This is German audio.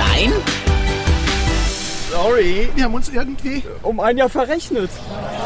klein? Sorry, wir haben uns irgendwie um ein Jahr verrechnet.